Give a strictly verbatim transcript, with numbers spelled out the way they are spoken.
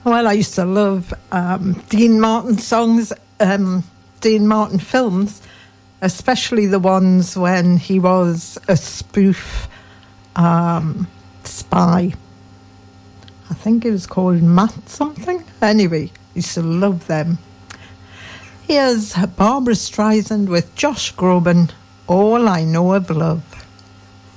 Well, I used to love um, Dean Martin songs, um, Dean Martin films, especially the ones when he was a spoof um, spy. I think it was called Matt something. Anyway, used to love them. Here's Barbra Streisand with Josh Groban, All I Know of Love.